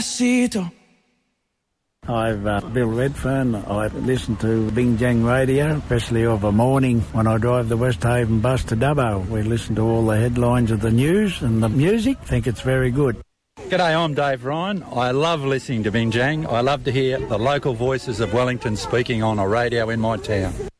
I'm Bill Redfern. I listen to Bingjang Radio, especially of a morning when I drive the Westhaven bus to Dubbo. We listen to all the headlines of the news and the music. I think it's very good. G'day, I'm Dave Ryan. I love listening to Bingjang. I love to hear the local voices of Wellington speaking on a radio in my town.